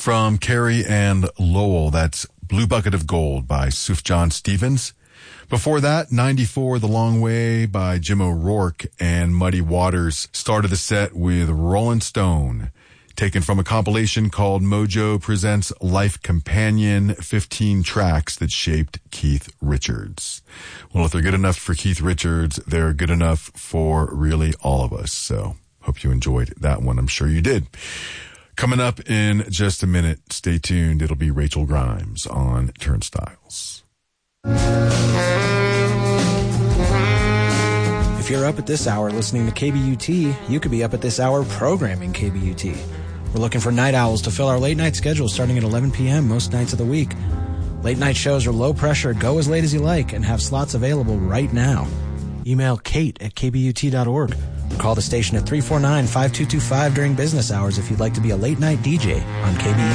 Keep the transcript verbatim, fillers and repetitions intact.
From Carey and Lowell, that's Blue Bucket of Gold by Sufjan Stevens. Before that, ninety-four, The Long Way by Jim O'Rourke, and Muddy Waters started the set with Rolling Stone, taken from a compilation called Mojo Presents Life Companion, fifteen tracks that shaped Keith Richards. Well, if they're good enough for Keith Richards, they're good enough for really all of us. So hope you enjoyed that one. I'm sure you did. Coming up in just a minute, stay tuned. It'll be Rachel Grimes on Turnstiles. If you're up at this hour listening to K B U T, you could be up at this hour programming K B U T. We're looking for night owls to fill our late night schedule starting at eleven p.m. most nights of the week. Late night shows are low pressure, go as late as you like, and have slots available right now. Email Kate at k b u t dot org or call the station at three four nine, five two two five during business hours if you'd like to be a late night D J on K B U